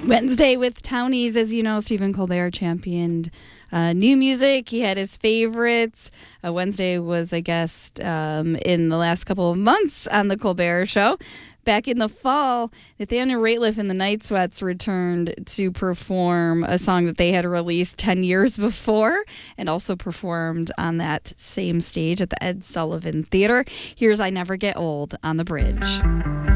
Wednesday with Townies. As you know, Stephen Colbert championed new music. He had his favorites. Wednesday was a guest in the last couple of months on the Colbert Show. Back in the fall, Nathaniel Rateliff and the Night Sweats returned to perform a song that they had released 10 years before and also performed on that same stage at the Ed Sullivan Theater. Here's I Never Get Old on the Bridge.